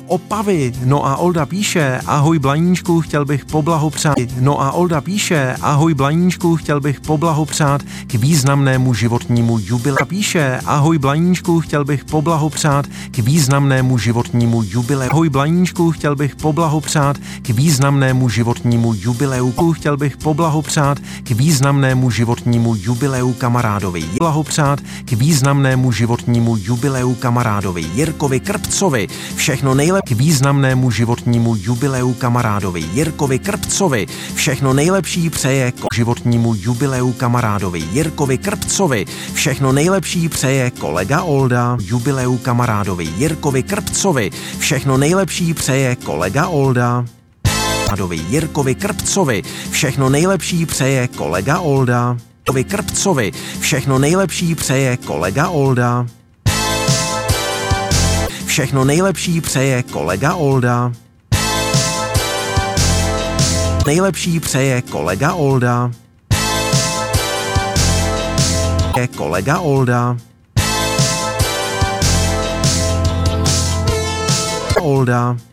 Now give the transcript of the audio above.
Opavy. No a Olda píše, ahoj Blaníčku, chtěl bych poblahopřát. No a Olda píše, ahoj Blaníčku, chtěl bych poblahopřát k významnému životnímu jubileu. Píše, ahoj Blaníčku, chtěl bych poblahopřát k významnému životnímu jubileu. Ahoj Blaníčku, chtěl bych poblahopřát k významnému životnímu jubileu. Chtěl bych poblahopřát k významnému životnímu jubileu kamarádovi. Blahopřát k významnému životnímu jubileu kamarádovi Jirkovi Krpcovi. Všechno nejlepší k významnému životnímu jubileu kamarádovi Jirkovi Krpcovi. Všechno nejlepší přeje životnímu jubileu kamarádovi Jirkovi Krpcovi. Všechno nejlepší přeje kolega Olda. Jubileu kamarádovi Jirkovi Krpcovi. Všechno nejlepší přeje kolega Olda. Jirkovi Krpcovi. Všechno nejlepší přeje kolega Olda. Krpcovi. Všechno nejlepší přeje kolega Olda. Všechno nejlepší přeje kolega Olda. Nejlepší přeje kolega Olda. Kolega Olda. Olda.